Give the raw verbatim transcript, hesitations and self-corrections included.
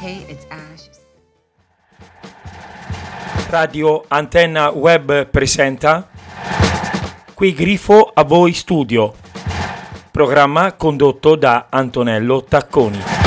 hate, it's ash. Radio Antenna Web presenta Qui Grifo a voi studio, programma condotto da Antonello Tacconi.